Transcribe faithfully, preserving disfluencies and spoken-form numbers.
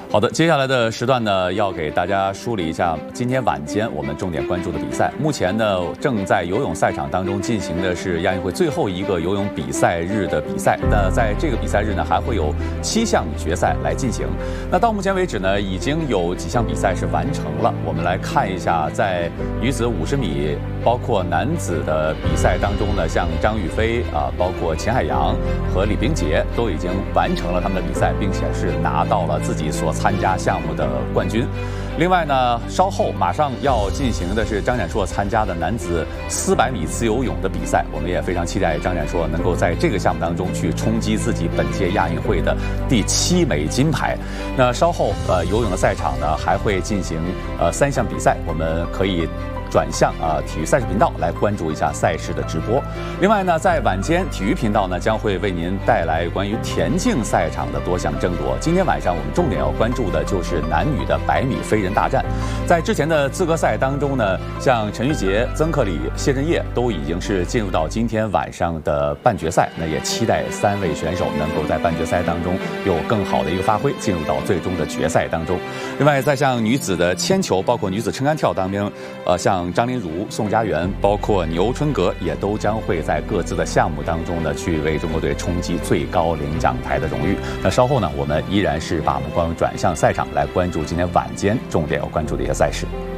好的，接下来的时段呢，要给大家梳理一下今天晚间我们重点关注的比赛。目前呢，正在游泳赛场当中进行的是亚运会最后一个游泳比赛日的比赛。那在这个比赛日呢，还会有七项决赛来进行。那到目前为止呢，已经有几项比赛是完成了。我们来看一下，在女子五十米，包括男子的比赛当中呢，像张雨霏啊，包括秦海洋和李冰洁都已经完成了他们的比赛，并且是拿到了自己所参加项目的冠军。另外呢，稍后马上要进行的是张展硕参加的男子四百米自由泳的比赛，我们也非常期待张展硕能够在这个项目当中去冲击自己本届亚运会的第七枚金牌。那稍后呃游泳的赛场呢还会进行呃三项比赛，我们可以转向啊、呃、体育赛事频道来关注一下赛事的直播。另外呢，在晚间体育频道呢将会为您带来关于田径赛场的多项争夺。今天晚上我们重点要关注的就是男女的百米飞人大战。在之前的资格赛当中呢，像陈玉洁、曾克里、谢震业都已经是进入到今天晚上的半决赛。那也期待三位选手能够在半决赛当中有更好的一个发挥，进入到最终的决赛当中。另外，在像女子的铅球，包括女子撑杆跳当中，呃，像张琳儒、宋佳媛，包括牛春格，也都将会在各自的项目当中呢，去为中国队冲击最高领奖台的荣誉。那稍后呢，我们依然是把目光转向赛场，来关注今天晚间重点要关注的一些赛事。